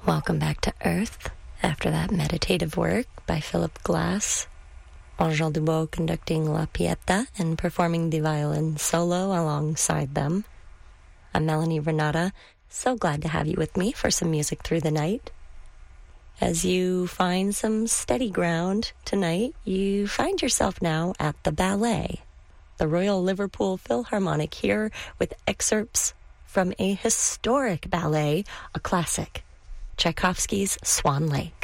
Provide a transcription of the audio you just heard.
Welcome back to Earth after that meditative work by Philip Glass. Angèle Dubois conducting La Pieta and performing the violin solo alongside them. I'm Melanie Renata. So glad to have you with me for some music through the night. As you find some steady ground tonight, you find yourself now at the ballet, the Royal Liverpool Philharmonic, here with excerpts from a historic ballet, a classic, Tchaikovsky's Swan Lake.